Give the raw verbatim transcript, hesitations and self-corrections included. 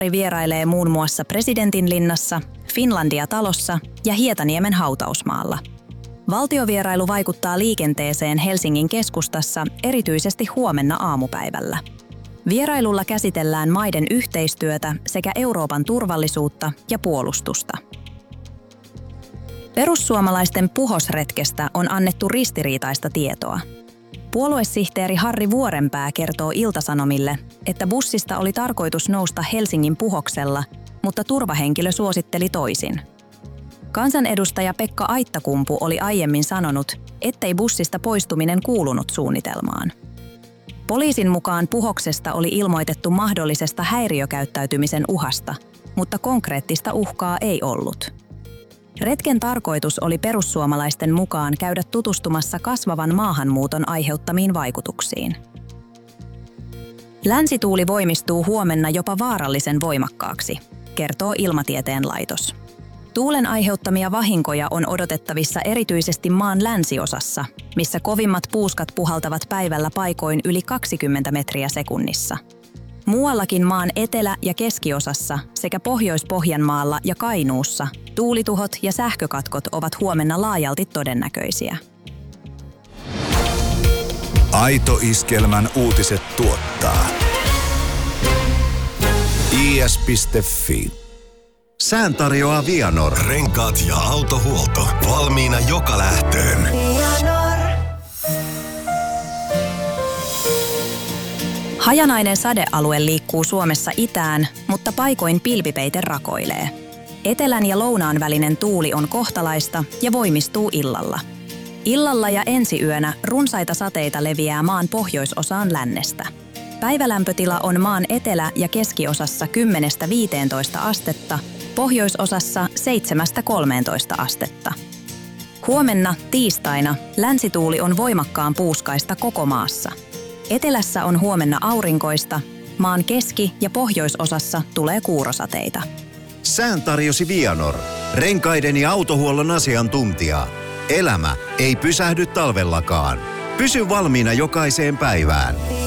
vierailee muun muassa Presidentinlinnassa, Finlandia-talossa ja Hietaniemen hautausmaalla. Valtiovierailu vaikuttaa liikenteeseen Helsingin keskustassa erityisesti huomenna aamupäivällä. Vierailulla käsitellään maiden yhteistyötä sekä Euroopan turvallisuutta ja puolustusta. Perussuomalaisten puhosretkestä on annettu ristiriitaista tietoa. Puoluesihteeri Harri Vuorenpää kertoo Ilta-Sanomille, että bussista oli tarkoitus nousta Helsingin Puhoksella, mutta turvahenkilö suositteli toisin. Kansanedustaja Pekka Aittakumpu oli aiemmin sanonut, ettei bussista poistuminen kuulunut suunnitelmaan. Poliisin mukaan Puhoksesta oli ilmoitettu mahdollisesta häiriökäyttäytymisen uhasta, mutta konkreettista uhkaa ei ollut. Retken tarkoitus oli perussuomalaisten mukaan käydä tutustumassa kasvavan maahanmuuton aiheuttamiin vaikutuksiin. Länsituuli voimistuu huomenna jopa vaarallisen voimakkaaksi, kertoo Ilmatieteen laitos. Tuulen aiheuttamia vahinkoja on odotettavissa erityisesti maan länsiosassa, missä kovimmat puuskat puhaltavat päivällä paikoin yli kaksikymmentä metriä sekunnissa. Muuallakin maan etelä- ja keskiosassa sekä Pohjois-Pohjanmaalla ja Kainuussa tuulituhot ja sähkökatkot ovat huomenna laajalti todennäköisiä. Aito Iskelmän uutiset tuottaa i s piste f i. Sään tarjoaa Vianor. Renkaat ja autohuolto valmiina joka lähtöön. Hajanainen sadealue liikkuu Suomessa itään, mutta paikoin pilvipeite rakoilee. Etelän ja lounaan välinen tuuli on kohtalaista ja voimistuu illalla. Illalla ja ensiyönä runsaita sateita leviää maan pohjoisosaan lännestä. Päivälämpötila on maan etelä- ja keskiosassa kymmenestä viiteentoista astetta, pohjoisosassa seitsemästä kolmeentoista astetta. Huomenna tiistaina länsituuli on voimakkaan puuskaista koko maassa. Etelässä on huomenna aurinkoista, maan keski- ja pohjoisosassa tulee kuurosateita. Sään tarjosi Vianor, renkaiden ja autohuollon asiantuntija. Elämä ei pysähdy talvellakaan. Pysy valmiina jokaiseen päivään.